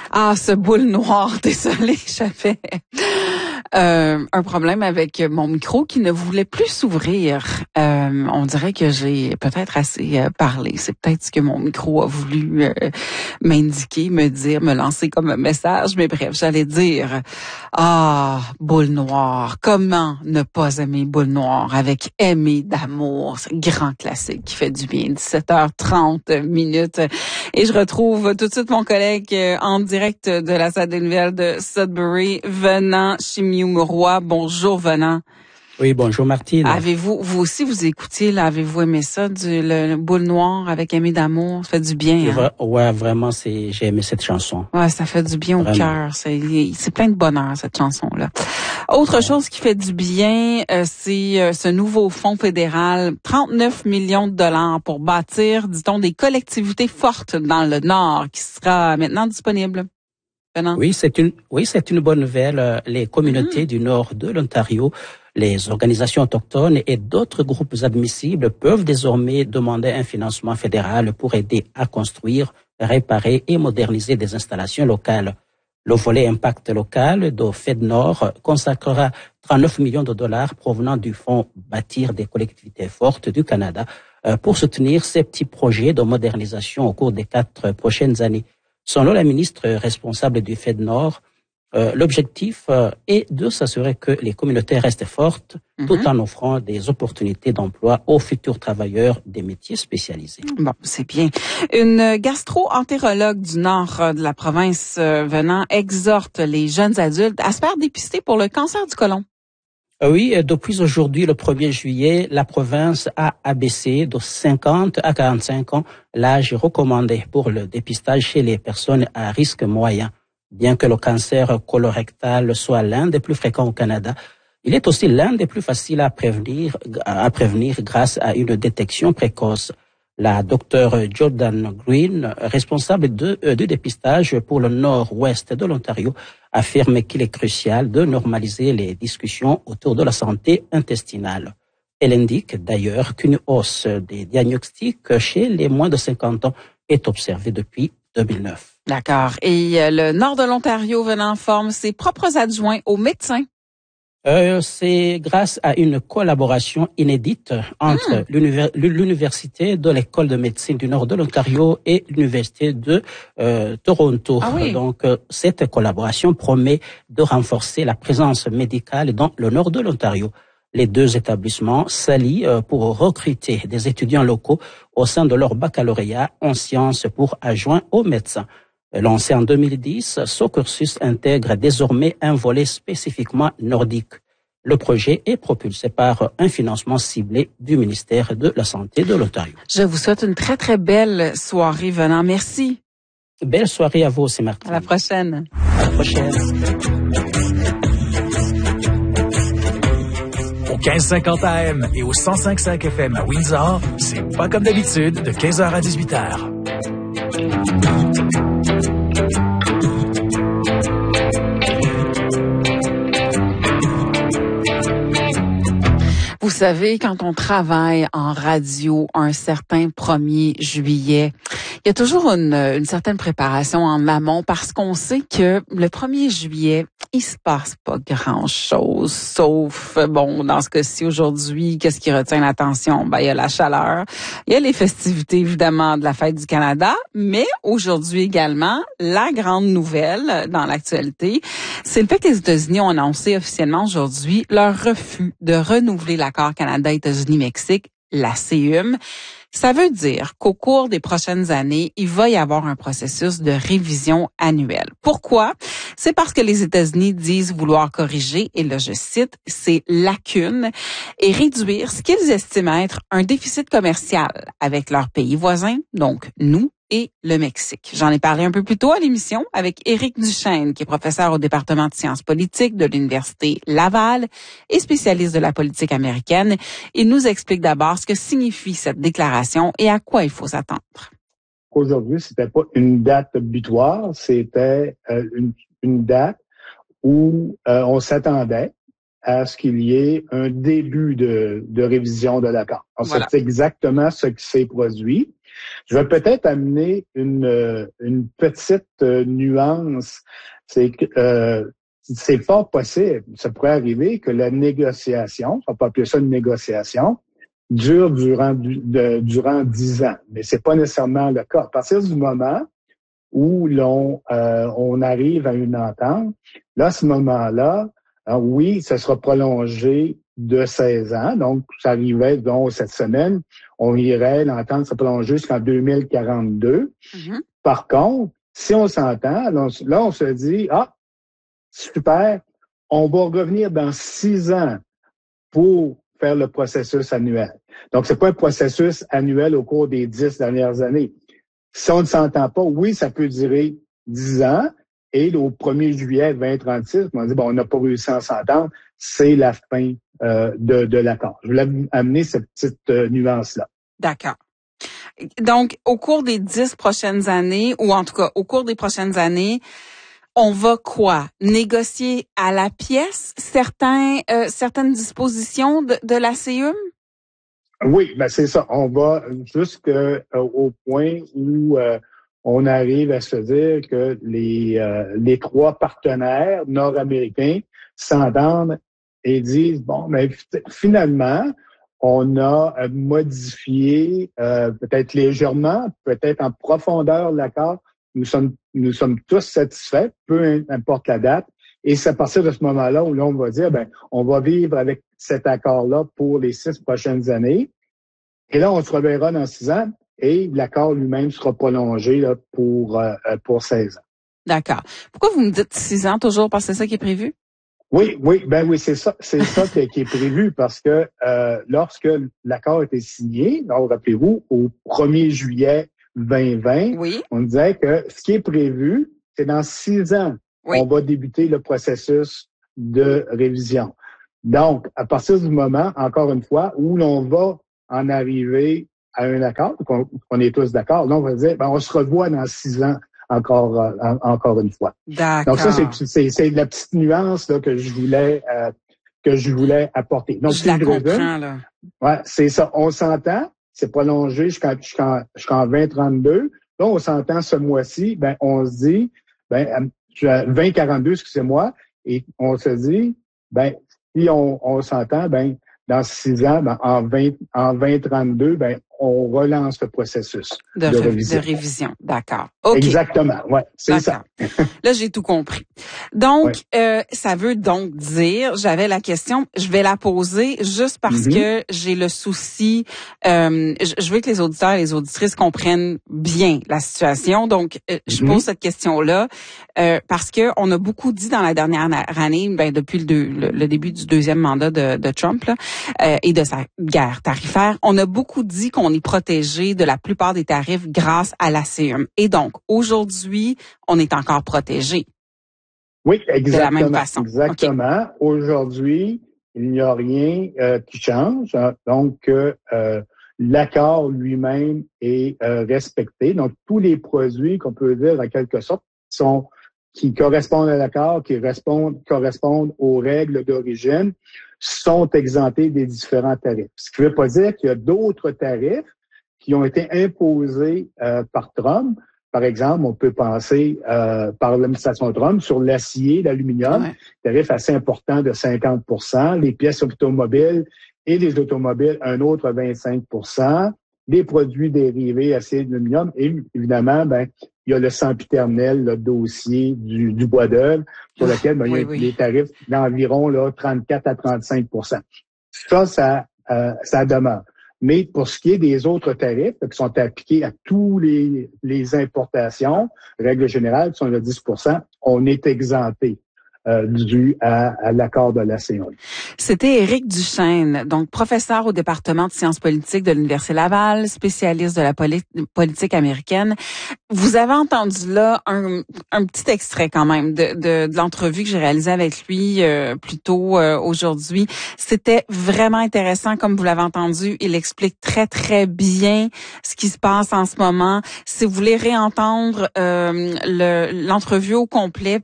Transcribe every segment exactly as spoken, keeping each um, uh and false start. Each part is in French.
Ah, ce boule noire, désolé, j'avais euh, un problème avec mon micro qui ne voulait plus s'ouvrir. Euh, on dirait que j'ai peut-être assez euh, parlé. C'est peut-être ce que mon micro a voulu euh, m'indiquer, me dire, me lancer comme un message. Mais bref, j'allais dire, ah, boule noire, comment ne pas aimer boule noire avec Aimer d'amour, ce grand classique qui fait du bien. dix-sept heures trente minutes. Et je retrouve tout de suite mon collègue euh, en direct de la salle des nouvelles de Sudbury, Venant Chimiou-Roy. Bonjour, Venant. Oui, bonjour Martine. Avez-vous, vous aussi, vous écoutiez, là, avez-vous aimé ça, du le, le boule noire avec Aimer d'amour? Ça fait du bien, hein? Vra- ouais, vraiment, c'est, j'ai aimé cette chanson. Ouais, ça fait du bien Vraiment. au cœur. C'est, c'est plein de bonheur, cette chanson-là. Autre ouais. chose qui fait du bien, euh, c'est euh, ce nouveau fonds fédéral, trente-neuf millions de dollars pour bâtir, dit-on, des collectivités fortes dans le Nord, qui sera maintenant disponible. Venant. Oui, c'est une, oui, c'est une bonne nouvelle. Les communautés mm-hmm. du Nord de l'Ontario, les organisations autochtones et d'autres groupes admissibles peuvent désormais demander un financement fédéral pour aider à construire, réparer et moderniser des installations locales. Le volet impact local de FedNord consacrera trente-neuf millions de dollars provenant du fonds Bâtir des collectivités fortes du Canada pour soutenir ces petits projets de modernisation au cours des quatre prochaines années. Selon la ministre responsable du FedNord, euh, l'objectif euh, est de s'assurer que les communautés restent fortes mm-hmm. tout en offrant des opportunités d'emploi aux futurs travailleurs des métiers spécialisés. Bon, c'est bien. Une gastro-entérologue du nord de la province euh, Venant exhorte les jeunes adultes à se faire dépister pour le cancer du côlon. Oui, depuis aujourd'hui, le premier juillet, la province a abaissé de cinquante à quarante-cinq ans l'âge recommandé pour le dépistage chez les personnes à risque moyen. Bien que le cancer colorectal soit l'un des plus fréquents au Canada, il est aussi l'un des plus faciles à prévenir, à prévenir grâce à une détection précoce. La docteure Jordan Green, responsable de, euh, du dépistage pour le nord-ouest de l'Ontario, affirme qu'il est crucial de normaliser les discussions autour de la santé intestinale. Elle indique d'ailleurs qu'une hausse des diagnostics chez les moins de cinquante ans est observée depuis deux mille neuf. D'accord. Et euh, le nord de l'Ontario Venant forme ses propres adjoints aux médecins. Euh, c'est grâce à une collaboration inédite entre mmh. l'univers, l'université de l'école de médecine du nord de l'Ontario et l'université de euh, Toronto. Ah oui. Donc, euh, cette collaboration promet de renforcer la présence médicale dans le nord de l'Ontario. Les deux établissements s'allient euh, pour recruter des étudiants locaux au sein de leur baccalauréat en sciences pour adjoints aux médecins. Lancé en deux mille dix, ce cursus intègre désormais un volet spécifiquement nordique. Le projet est propulsé par un financement ciblé du ministère de la Santé de l'Ontario. Je vous souhaite une très, très belle soirée Venant. Merci. Belle soirée à vous aussi, Martine. À la prochaine. À la prochaine. Au quinze cinquante A M et au cent cinq virgule cinq F M à Windsor, c'est pas comme d'habitude de quinze heures à dix-huit heures. Vous savez, quand on travaille en radio un certain premier juillet, il y a toujours une, une certaine préparation en amont parce qu'on sait que le premier juillet, il se passe pas grand-chose, sauf, bon, dans ce cas-ci aujourd'hui, qu'est-ce qui retient l'attention? Ben, il y a la chaleur, il y a les festivités, évidemment, de la Fête du Canada, mais aujourd'hui également, la grande nouvelle dans l'actualité, c'est le fait que les États-Unis ont annoncé officiellement aujourd'hui leur refus de renouveler l'accord Canada-États-Unis-Mexique, la C U M. Ça veut dire qu'au cours des prochaines années, il va y avoir un processus de révision annuelle. Pourquoi? C'est parce que les États-Unis disent vouloir corriger, et là je cite, ces lacunes et réduire ce qu'ils estiment être un déficit commercial avec leurs pays voisins, donc nous et le Mexique. J'en ai parlé un peu plus tôt à l'émission avec Éric Duchesne, qui est professeur au département de sciences politiques de l'Université Laval et spécialiste de la politique américaine. Il nous explique d'abord ce que signifie cette déclaration et à quoi il faut s'attendre. Aujourd'hui, c'était pas une date butoir, c'était euh, une, une date où euh, on s'attendait à ce qu'il y ait un début de, de révision de l'accord. Voilà. C'est exactement ce qui s'est produit. Je vais peut-être amener une, une petite nuance. C'est que euh, c'est fort possible, ça pourrait arriver que la négociation, on peut appeler ça une négociation, dure durant de, durant dix ans. Mais c'est pas nécessairement le cas. À partir du moment où l'on euh, on arrive à une entente, là, à ce moment-là, hein, oui, ça sera prolongé de seize ans. Donc, ça arrivait, donc, cette semaine, on irait, l'entente sera prolongée jusqu'en deux mille quarante-deux. Mm-hmm. Par contre, si on s'entend, là, on, là, on se dit, ah, super, on va revenir dans six ans pour faire le processus annuel. Donc, c'est pas un processus annuel au cours des dix dernières années. Si on ne s'entend pas, oui, ça peut durer dix ans. Et au premier juillet vingt trente-six, on dit, bon, on n'a pas réussi à s'entendre, c'est la fin euh, de, de l'accord. Je voulais amener cette petite euh, nuance-là. D'accord. Donc, au cours des dix prochaines années, ou en tout cas, au cours des prochaines années, on va quoi? Négocier à la pièce certains, euh, certaines dispositions de, de l'A C U M? Oui, ben c'est ça. On va jusqu'au euh, point où euh, on arrive à se dire que les, euh, les trois partenaires nord-américains s'entendent et disent, bon, mais finalement, on a modifié euh, peut-être légèrement, peut-être en profondeur l'accord. Nous sommes, nous sommes tous satisfaits, peu importe la date. Et c'est à partir de ce moment-là où l'on va dire, ben, on va vivre avec cet accord-là pour les six prochaines années. Et là, on se reverra dans six ans et l'accord lui-même sera prolongé là, pour, euh, pour seize ans. D'accord. Pourquoi vous me dites six ans toujours? Parce que c'est ça qui est prévu? Oui, oui, ben oui, c'est ça, c'est ça qui, qui est prévu parce que euh, lorsque l'accord a été signé, donc rappelez-vous, au premier juillet vingt vingt, oui. On disait que ce qui est prévu, c'est dans six ans, oui. On va débuter le processus de révision. Donc, à partir du moment, encore une fois, où l'on va en arriver à un accord, qu'on, qu'on est tous d'accord, là, on va dire, ben, on se revoit dans six ans. Encore, euh, encore une fois. D'accord. Donc ça, c'est, c'est, c'est la petite nuance là, que je voulais euh, que je voulais apporter. Donc, je la comprends, là. Ouais, c'est ça. On s'entend, c'est prolongé jusqu'en, jusqu'en, jusqu'en vingt trente-deux. Là, on s'entend ce mois-ci, ben on se dit, ben vingt quarante-deux, excusez-moi, et on se dit, ben si on, on s'entend, ben dans six ans, ben, en vingt, en vingt trente-deux, ben on relance le processus de, de révision. De révision, d'accord. Okay. Exactement, ouais, c'est d'accord. ça. Là, j'ai tout compris. Donc, ouais. euh, ça veut donc dire, j'avais la question, je vais la poser juste parce mm-hmm. que j'ai le souci, euh, je veux que les auditeurs et les auditrices comprennent bien la situation. Donc, euh, je mm-hmm. pose cette question-là euh, parce que on a beaucoup dit dans la dernière année, ben depuis le, deux, le, le début du deuxième mandat de, de Trump là, euh, et de sa guerre tarifaire, on a beaucoup dit qu'on est protégé de la plupart des tarifs grâce à l'A C U M. Et donc, aujourd'hui, on est encore protégé. Oui, exactement. De la même façon. Exactement. Okay. Aujourd'hui, il n'y a rien euh, qui change. Donc, euh, l'accord lui-même est euh, respecté. Donc, tous les produits qu'on peut dire, en quelque sorte, sont qui correspondent à l'accord, qui correspondent, correspondent aux règles d'origine, sont exemptés des différents tarifs. Ce qui ne veut pas dire qu'il y a d'autres tarifs qui ont été imposés euh, par Trump. Par exemple, on peut penser euh, par l'administration Trump sur l'acier, l'aluminium, ouais. tarif assez important de cinquante pour cent, les pièces automobiles et les automobiles, un autre vingt-cinq pour cent, les produits dérivés acier d'aluminium et évidemment, ben il y a le sempiternel, le dossier du, du bois d'œuvre, sur lequel ben, oui, il y a oui. des tarifs d'environ là, trente-quatre à trente-cinq pour cent. Ça, ça, euh, ça demeure. Mais pour ce qui est des autres tarifs qui sont appliqués à tous les, les importations, règle générale, qui sont de dix pour cent, on est exempté. Euh, dû à, à l'accord de l'A C U M. C'était Éric Duchesne, donc professeur au département de sciences politiques de l'Université Laval, spécialiste de la poli- politique américaine. Vous avez entendu là un, un petit extrait quand même de, de, de l'entrevue que j'ai réalisée avec lui euh, plus tôt euh, aujourd'hui. C'était vraiment intéressant, comme vous l'avez entendu. Il explique très, très bien ce qui se passe en ce moment. Si vous voulez réentendre euh, le, l'entrevue au complet, puis je,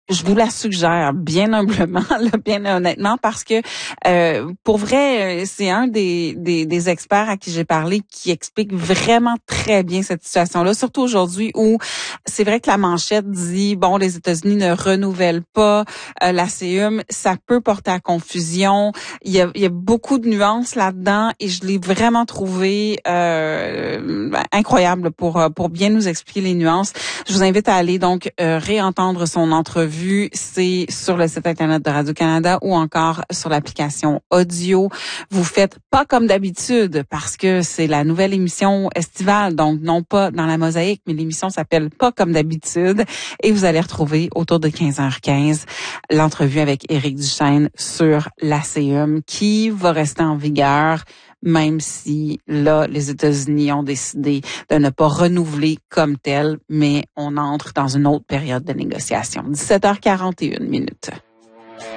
je vous la suggère bien humblement, là, bien honnêtement, parce que euh, pour vrai, c'est un des, des, des experts à qui j'ai parlé qui explique vraiment très bien cette situation-là, surtout aujourd'hui où c'est vrai que la manchette dit, bon, les États-Unis ne renouvellent pas euh, la C E M, ça peut porter à confusion. Il y a, il y a beaucoup de nuances là-dedans et je l'ai vraiment trouvé euh, incroyable pour, pour bien nous expliquer les nuances. Je vous invite à aller donc euh, réentendre son entrevue. C'est sur le site Internet de Radio-Canada ou encore sur l'application audio. Vous faites pas comme d'habitude parce que c'est la nouvelle émission estivale, donc non pas dans la mosaïque, mais l'émission s'appelle Pas comme d'habitude et vous allez retrouver autour de quinze heures quinze l'entrevue avec Éric Duchesne sur la C E M qui va rester en vigueur même si, là, les États-Unis ont décidé de ne pas renouveler comme tel, mais on entre dans une autre période de négociation. dix-sept heures quarante et une minutes.